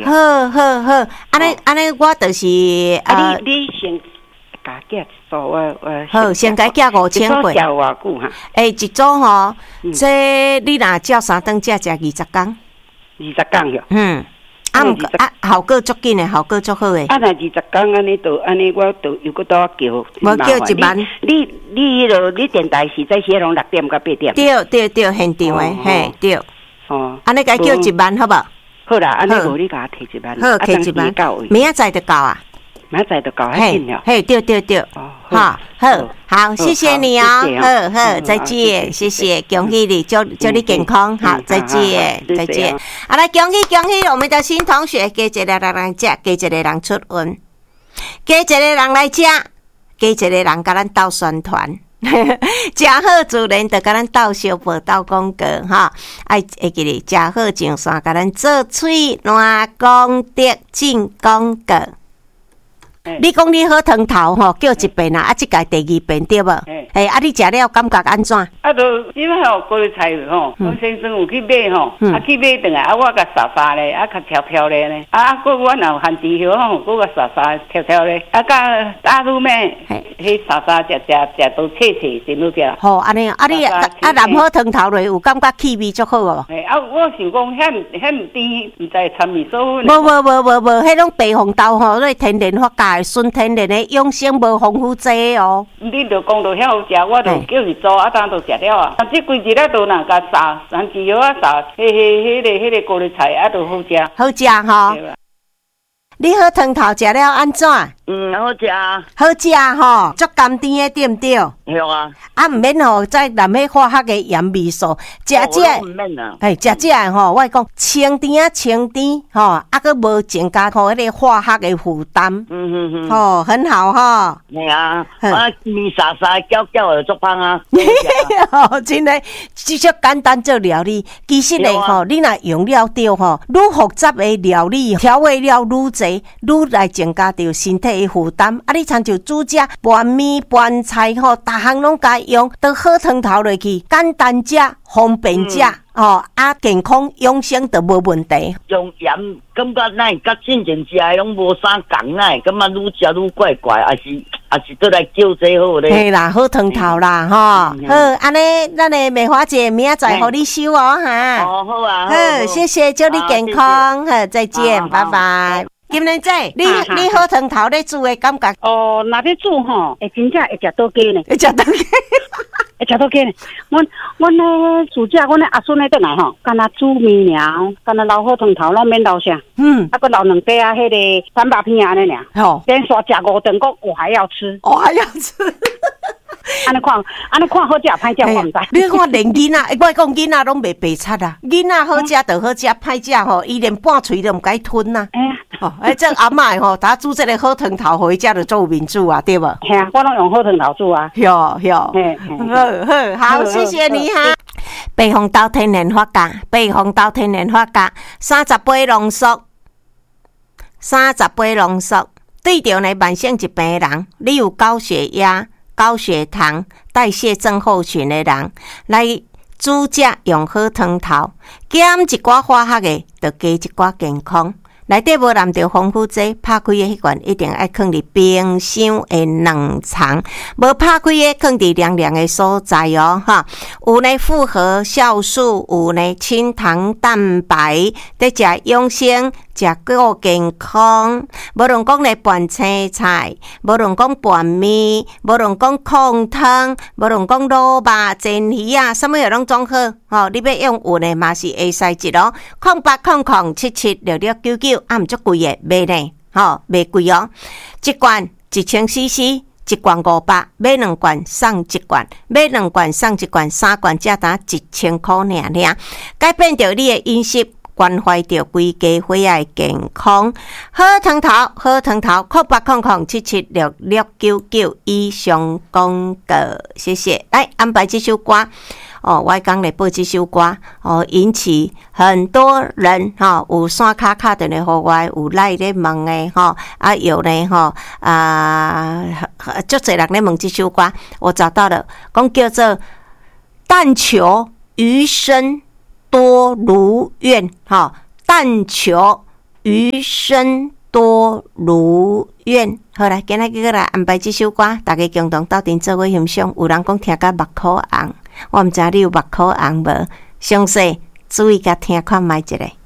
对。 好，安尼我就是你先加价我好，先加价5000块。 交偌久哈？ 一组吼，这你若照3顿食20天。 20天哟。 效果足紧的，效果足好的。 若20天安尼就安尼，我就又搁倒叫。 无叫1万。 你迄落你电台是在写拢6点到8点。 对，现场的，嘿，对。 哦。 安尼该叫1万好无？ 好啦，安尼无你甲我提1万。 好，提1万。明仔载就到啊。 明仔载就到，还紧了。 嘿，对。好，谢谢你哦。好，再见，谢谢，恭喜你，祝你健康。好，再见。好，来恭喜我们的新同学，加一个人食，加一个人出运，加一个人来食，加一个人甲咱斗宣传。食好自然就甲咱斗相报斗广告哈，会记哩食好上山甲咱做喙烂功德进广告。你讲你好汤头吼，叫一遍啊，即个第2遍对无？你食了感觉安怎？ 就因为高丽菜吼，我先生有去买吼，去买转来，我甲沙咧，较挑挑咧呢，我若有番薯叶吼，我甲沙挑挑咧，甲打卤面，迄沙食都切真好食。 好，安尼你南好汤头咧，有感觉气味足好哦。 我想讲，遐唔甜，唔知掺味素。 无，迄种白红豆吼，那天然发酵。纯天然的养生，无防腐剂哦。 你著讲到遐好食，我著叫伊做，当就食了啊。即规日都若甲撒番薯叶撒，迄个高丽菜都好食。 好食吼。你好汤头食了安怎？ 好食。 好食吼，足甘甜的对毋对？ 对啊。 毋免吼，再淋迄化学的盐味素，食唔免啊。 食这吼，我讲清甜吼，佫无增加吼迄个化学的负担。吼，很好吼。 系啊，面沙搅的足香啊。 吼，真诶，只少简单做料理，其实咧吼，你若用了对吼，愈复杂的料理调味料愈济，愈来增加着身体的负担。你参像煮食拌面、拌菜吼，逐项拢该用，都好汤头落去，简单食，方便食。健康养生都无问题。 用盐感觉那甲之前食的拢无啥共那，感觉愈食愈怪怪，也是倒来叫这好咧。 嘿啦，好汤头啦，吼，好，安尼咱的梅花姐明仔载互你收哦，哈。 哦，好啊， 好，谢谢，祝你健康，好，再见，拜拜。金莲姐，你好汤头咧煮的感觉？ 哦，若咧煮吼，会真正会食倒鸡呢， 会食倒鸡。 会食倒鸡呢？阮咧煮食，阮咧阿孙咧倒来吼，干那煮面了，干那捞好汤头，咱免捞啥。搁捞2块迄个三八片安尼尔。好，连续食5顿，我还要吃。安尼看好食，歹食我唔知。 你看连囡仔，我讲囡仔拢袂白贼啊！囡仔好食就好食，歹食吼，伊连半喙都唔该吞啊。这阿嬷吼，他煮这个好汤头，回家就做面煮啊，对无？ 系啊，我拢用好汤头煮啊。 好，谢谢你哈。白红豆天然发酵，30杯浓缩，30杯浓缩。对着呢慢性疾病的人，你有高血压、高血糖、代谢症候群的人，来煮食用好汤头，减一寡化学的，就加一寡健康。内底无含着防腐剂，拍开的迄罐一定爱放伫冰箱的冷藏，无拍开的放伫凉凉的所在哦，哈。有呢复合酵素，有呢清糖蛋白，得食养生，食够健康。无论讲咧拌青菜，无论讲拌面，无论讲控汤，无论讲卤肉、煎鱼啊，什么样拢总好。吼，你要用有呢嘛是会使一咯，0800776699。毋足贵诶，卖呢，卖贵哦。一罐1000cc， 一罐500，买2罐送1罐，买2罐送1罐，3罐才打1000块尔。改变着你诶饮食，关怀着规家伙仔健康。好汤头，0800776699以上广告，谢谢。来安排这首歌。我刚来播这首歌，引起很多人有线卡的呢，和我有来咧问的有呢足侪人咧问这首歌，我找到了，讲叫做但求余生多如愿，但求余生多如愿。好啦，今仔日来安排这首歌，大家共同斗阵做伙欣赏。有人讲听甲目眶红，我毋知你有目眶红无？详细注意甲听看觅一下。